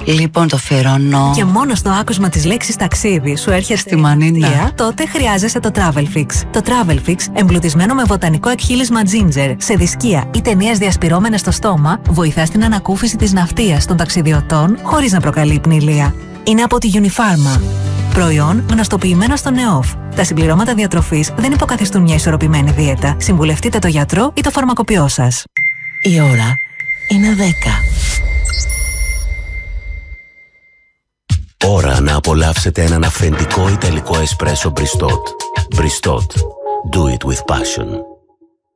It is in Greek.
Λοιπόν, το φέρονο. Και μόνο στο άκουσμα της λέξης ταξίδι σου έρχεται στη μανίνα. Τότε χρειάζεσαι το Travel Fix. Το Travel Fix, εμπλουτισμένο με βοτανικό εκχύλισμα ginger, σε δισκία ή ταινίες διασπυρώμενες στο στόμα, βοηθά στην ανακούφιση της ναυτίας των ταξιδιωτών χωρίς να προκαλεί πνηλία. Είναι από τη Unifarma. Προϊόν γνωστοποιημένο στο ΝΕΟΦ. Τα συμπληρώματα διατροφής δεν υποκαθιστούν μια ισορροπημένη δίαιτα. Συμβουλευτείτε το γιατρό ή το φαρμακοποιό σας. Η ώρα είναι 10. Ώρα να απολαύσετε έναν αυθεντικό ιταλικό εσπρέσο Bristot. Bristot. Do it with passion.